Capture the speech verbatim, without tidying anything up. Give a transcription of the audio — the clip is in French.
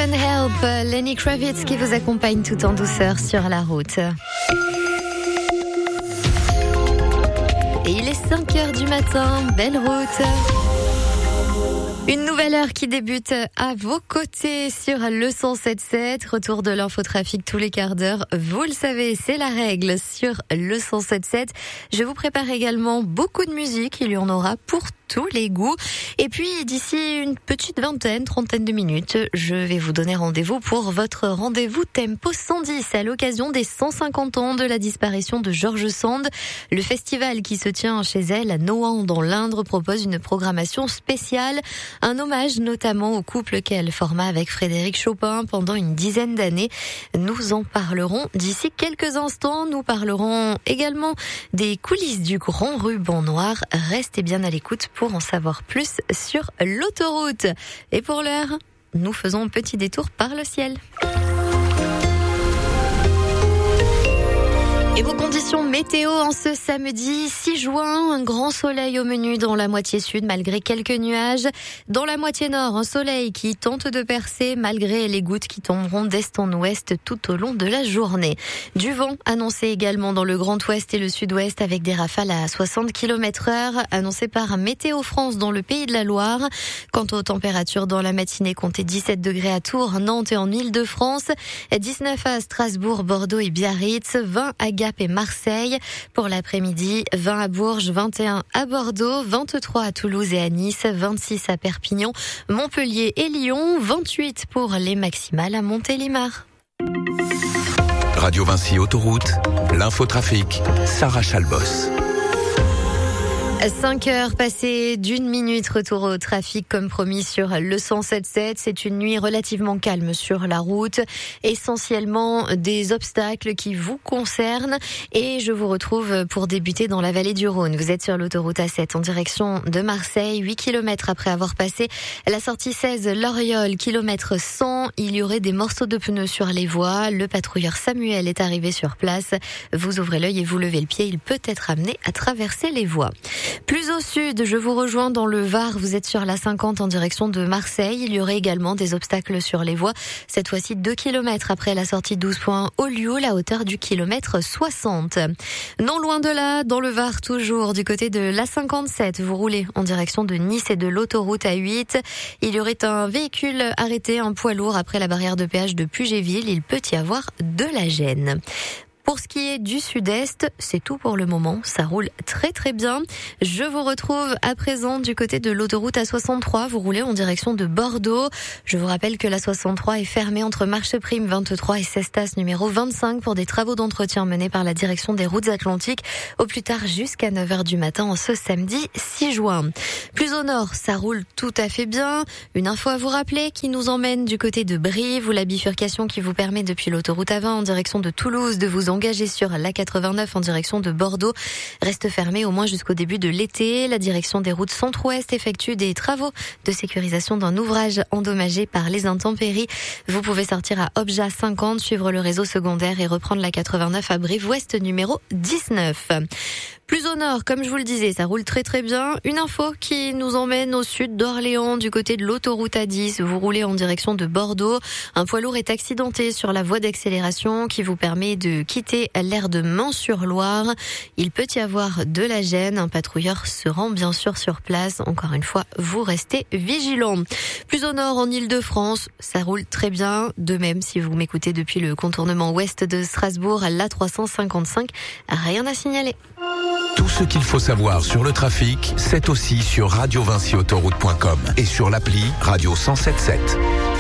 Heaven Help, Lenny Kravitz qui vous accompagne tout en douceur sur la route. Et il est cinq heures du matin, belle route. Une nouvelle heure qui débute à vos côtés sur le cent sept sept. Retour de l'infotrafic tous les quarts d'heure. Vous le savez, c'est la règle sur le cent sept sept. Je vous prépare également beaucoup de musique. Il y en aura pour tous les goûts. Et puis, d'ici une petite vingtaine, trentaine de minutes, je vais vous donner rendez-vous pour votre rendez-vous Tempo cent dix à l'occasion des cent cinquante ans de la disparition de George Sand. Le festival qui se tient chez elle à Nohant dans l'Indre propose une programmation spéciale. Un hommage notamment au couple qu'elle forma avec Frédéric Chopin pendant une dizaine d'années. Nous en parlerons d'ici quelques instants. Nous parlerons également des coulisses du Grand Ruban Noir. Restez bien à l'écoute pour en savoir plus sur l'autoroute. Et pour l'heure, nous faisons un petit détour par le ciel. Et vos conditions météo en ce samedi six juin, un grand soleil au menu dans la moitié sud malgré quelques nuages. Dans la moitié nord, un soleil qui tente de percer malgré les gouttes qui tomberont d'est en ouest tout au long de la journée. Du vent annoncé également dans le Grand Ouest et le Sud-Ouest avec des rafales à soixante kilomètres heure annoncées par Météo France dans le Pays de la Loire. Quant aux températures dans la matinée, comptez dix-sept degrés à Tours, Nantes et en Île-de-France, dix-neuf à Strasbourg, Bordeaux et Biarritz, vingt à Gap et Marseille. Pour l'après-midi, vingt à Bourges, vingt et un à Bordeaux, vingt-trois à Toulouse et à Nice, vingt-six à Perpignan, Montpellier et Lyon, vingt-huit pour les maximales à Montélimar. Radio Vinci Autoroute, l'infotrafic, Sarah Chalbos. cinq heures passées d'une minute, retour au trafic comme promis sur le cent sept sept. C'est une nuit relativement calme sur la route, essentiellement des obstacles qui vous concernent et je vous retrouve pour débuter dans la vallée du Rhône. Vous êtes sur l'autoroute A sept en direction de Marseille, huit kilomètres après avoir passé la sortie seize Loriol, kilomètre cent. Il y aurait des morceaux de pneus sur les voies. Le patrouilleur Samuel est arrivé sur place. Vous ouvrez l'œil et vous levez le pied. Il peut être amené à traverser les voies. Plus au sud, je vous rejoins dans le Var. Vous êtes sur la cinquante en direction de Marseille. Il y aurait également des obstacles sur les voies. Cette fois-ci, deux kilomètres après la sortie douze points au lieu, la hauteur du kilomètre soixante. Non loin de là, dans le Var toujours, du côté de l'A cinquante-sept, vous roulez en direction de Nice et de l'autoroute A huit. Il y aurait un véhicule arrêté, un poids lourd après la barrière de péage de Pugéville. Il peut y avoir de la gêne. Pour ce qui est du sud-est, c'est tout pour le moment. Ça roule très très bien. Je vous retrouve à présent du côté de l'autoroute A soixante-trois. Vous roulez en direction de Bordeaux. Je vous rappelle que l'A soixante-trois est fermée entre Marcheprime vingt-trois et Cestas numéro vingt-cinq pour des travaux d'entretien menés par la direction des routes atlantiques au plus tard jusqu'à neuf heures du matin en ce samedi six juin. Plus au nord, ça roule tout à fait bien. Une info à vous rappeler qui nous emmène du côté de Brive où la bifurcation qui vous permet depuis l'autoroute A vingt en direction de Toulouse de vous engagé sur l'A quatre-vingt-neuf en direction de Bordeaux reste fermé au moins jusqu'au début de l'été. La direction des routes centre-ouest effectue des travaux de sécurisation d'un ouvrage endommagé par les intempéries. Vous pouvez sortir à Obja cinquante, suivre le réseau secondaire et reprendre la quatre-vingt-neuf à Brive-Ouest numéro dix-neuf. Plus au nord, comme je vous le disais, ça roule très très bien. Une info qui nous emmène au sud d'Orléans, du côté de l'autoroute A dix. Vous roulez en direction de Bordeaux. Un poids lourd est accidenté sur la voie d'accélération qui vous permet de quitter l'aire de Mans-sur-Loire. Il peut y avoir de la gêne. Un patrouilleur se rend bien sûr sur place. Encore une fois, vous restez vigilants. Plus au nord, en Île-de-France, ça roule très bien. De même, si vous m'écoutez depuis le contournement ouest de Strasbourg, l'A trois cent cinquante-cinq, rien à signaler. Tout ce qu'il faut savoir sur le trafic, c'est aussi sur radio vinci autoroute point com et sur l'appli Radio cent sept sept.